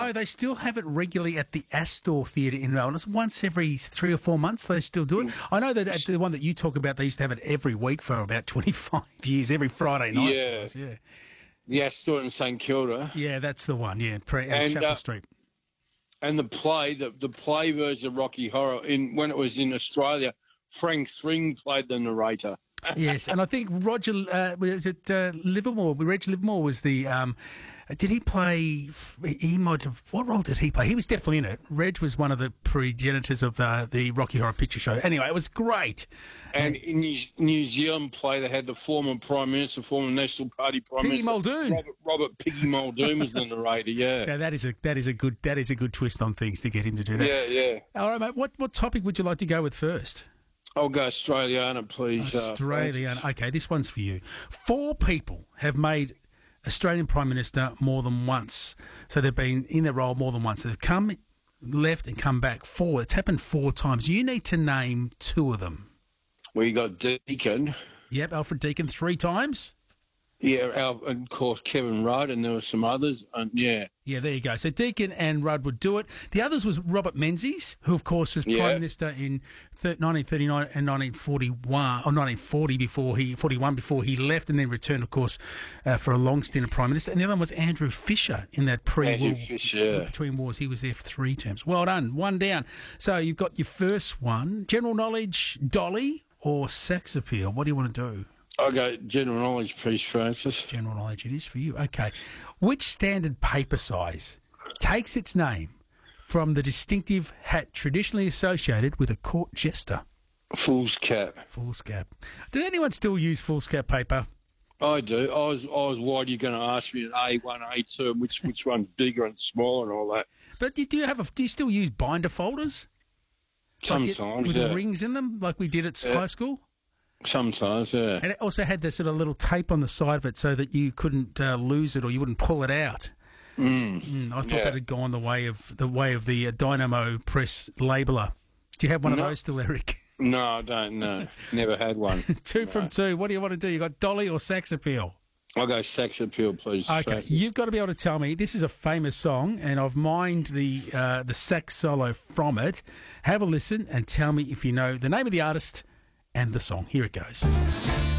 No, they still have it regularly at the Astor Theatre in Melbourne. It's once every 3 or 4 months they still do it. I know that at the one that you talk about, they used to have it every week for about 25 years, every Friday night. Yeah. The Astor in St Kilda. Yeah, that's the one, Chapel Street. And the play version of Rocky Horror, when it was in Australia, Frank Thring played the narrator. Yes, and I think Roger, was it Livermore? Reg Livermore was the. Did he play? He might have. What role did he play? He was definitely in it. Reg was one of the progenitors of the Rocky Horror Picture Show. Anyway, it was great. And in New Zealand play, they had the former Prime Minister, former National Party Prime Piggy Minister, Muldoon. Robert Piggy Muldoon was the narrator. Yeah. Yeah, that is a good twist on things to get him to do that. Yeah. All right, mate. What topic would you like to go with first? I'll go Australiana, please. Australiana. Okay, this one's for you. 4 people have made Australian Prime Minister more than once. So they've been in their role more than once. So they've come, left and come back 4. It's happened 4 times. You need to name 2 of them. Well, you got Deakin. Yep, Alfred Deakin 3 times. Yeah, and of course Kevin Rudd, and there were some others. Yeah, there you go. So Deakin and Rudd would do it. The others was Robert Menzies, who of course was Prime Minister in 1939 and 1941, or 1940 41 before he left, and then returned, of course, for a long stint of Prime Minister. And the other one was Andrew Fisher in that between wars. He was there for 3 terms. Well done, 1 down. So you've got your first one: general knowledge, Dolly, or sex appeal. What do you want to do? I'll go general knowledge, please, Francis. General knowledge it is for you. Okay. Which standard paper size takes its name from the distinctive hat traditionally associated with a court jester? Fool's cap. Fool's cap. Does anyone still use fool's cap paper? I do. I was worried you're going to ask me an A1, A2, which one's bigger and smaller and all that. But do you still use binder folders? Sometimes, with rings in them, like we did at high school? Sometimes, yeah. And it also had this sort of little tape on the side of it so that you couldn't lose it or you wouldn't pull it out. I thought that had gone the way of the Dynamo Press labeler. Do you have one of those still, Eric? No, I don't. No, never had one. 2 from 2. What do you want to do? You got Dolly or sex appeal? I'll go sex appeal, please. Okay, you've got to be able to tell me. This is a famous song, and I've mined the sax solo from it. Have a listen and tell me if you know the name of the artist and the song. Here it goes.